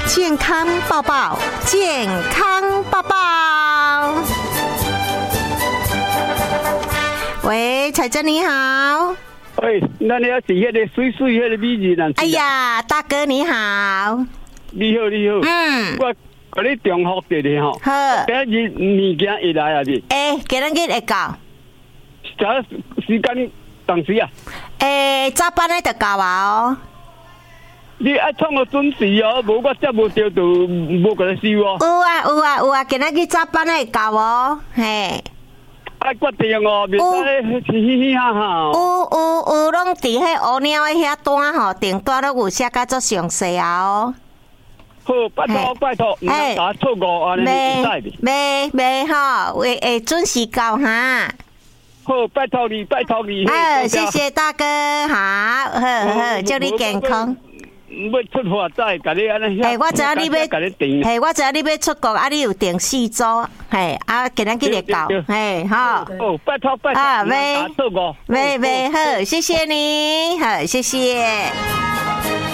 健康报报，健康报报。喂，彩珍你好。 喂，那你要是那个水水那个美人啊？ 哎呀，大哥你好。 你好，你好。我跟你中福的咧吼。 好。 今日物件会来啊？你？ 今日会到。 啥时间？当时啊？ 早班的就到啊哦。 你爱创个准时哦，无我接无到就无给你收哦。 有啊，今日早班的会到哦，嘿。 爱决定哦，别再嘻嘻哈哈。 有，拢伫迄乌鸟的遐单吼，订单都有写甲足详细啊哦。 好，拜托，唔能打错误安尼会使的。 袂吼，会准时到哈。 好，拜托你。 谢谢大哥，好，祝你健康。 要出发再甲你安尼。 我知影你要，我知影你要出国，你有订4组，今日就到，好。 哦，拜托， 没好，谢谢你，好，谢谢。